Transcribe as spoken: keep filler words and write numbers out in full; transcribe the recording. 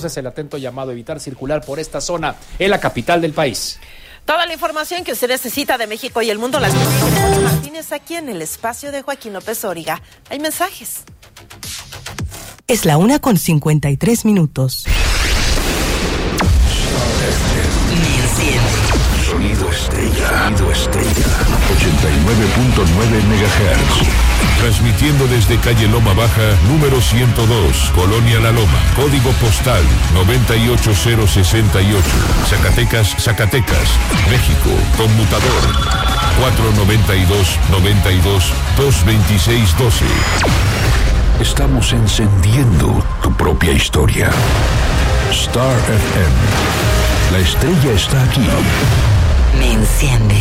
Entonces, el atento llamado a evitar circular por esta zona en la capital del país. Toda la información que usted necesita de México y el mundo las tiene Joaquín Martínez aquí en el espacio de Joaquín López Oríga. Hay mensajes. Es la una con cincuenta y tres minutos. Sonido estrella. Sonido estrella. ochenta y nueve punto nueve megahertz. Transmitiendo desde calle Loma Baja, número ciento dos, Colonia La Loma. Código postal noventa y ocho cero sesenta y ocho. Zacatecas, Zacatecas, México. Conmutador cuatro noventa y dos noventa y dos dos veintiséis doce. Estamos encendiendo tu propia historia. Star F M. La estrella está aquí. Me enciende.